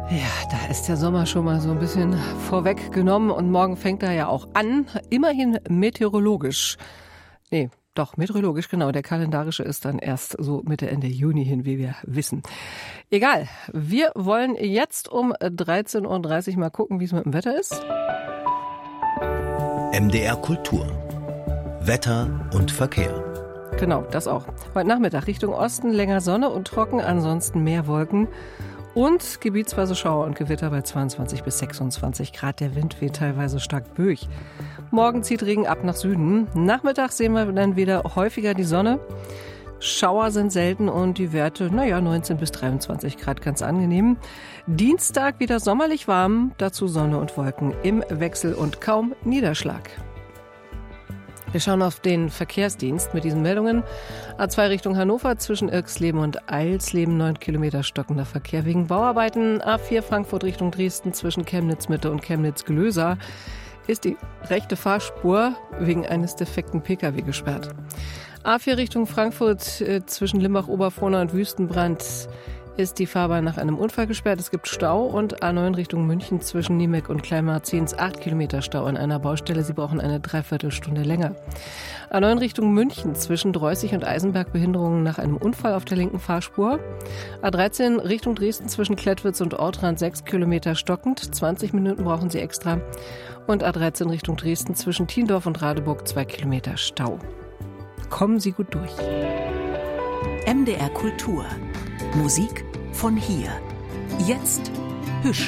Ja, da ist der Sommer schon mal so ein bisschen vorweggenommen und morgen fängt er ja auch an. Immerhin meteorologisch. Nee, doch, meteorologisch, genau. Der kalendarische ist dann erst so Mitte, Ende Juni hin, wie wir wissen. Egal, wir wollen jetzt um 13.30 Uhr mal gucken, wie es mit dem Wetter ist. MDR Kultur. Wetter und Verkehr. Genau, das auch. Heute Nachmittag Richtung Osten länger Sonne und trocken, ansonsten mehr Wolken. Und gebietsweise Schauer und Gewitter bei 22 bis 26 Grad. Der Wind weht teilweise stark böig. Morgen zieht Regen ab nach Süden. Nachmittags sehen wir dann wieder häufiger die Sonne. Schauer sind selten und die Werte, 19 bis 23 Grad, ganz angenehm. Dienstag wieder sommerlich warm, dazu Sonne und Wolken im Wechsel und kaum Niederschlag. Wir schauen auf den Verkehrsdienst mit diesen Meldungen. A2 Richtung Hannover zwischen Irxleben und Eilsleben 9 Kilometer stockender Verkehr wegen Bauarbeiten. A4 Frankfurt Richtung Dresden zwischen Chemnitz Mitte und Chemnitz Glöser ist die rechte Fahrspur wegen eines defekten Pkw gesperrt. A4 Richtung Frankfurt zwischen Limbach-Oberfrohna und Wüstenbrand ist die Fahrbahn nach einem Unfall gesperrt. Es gibt Stau und A9 Richtung München zwischen Niemek und Kleinmarzins 8 Kilometer Stau an einer Baustelle. Sie brauchen eine Dreiviertelstunde länger. A9 Richtung München zwischen Dreußig und Eisenberg Behinderungen nach einem Unfall auf der linken Fahrspur. A13 Richtung Dresden zwischen Klettwitz und Ortrand 6 Kilometer stockend. 20 Minuten brauchen Sie extra. Und A13 Richtung Dresden zwischen Thiendorf und Radeburg 2 Kilometer Stau. Kommen Sie gut durch. MDR Kultur. Musik von hier. Jetzt Hüsch.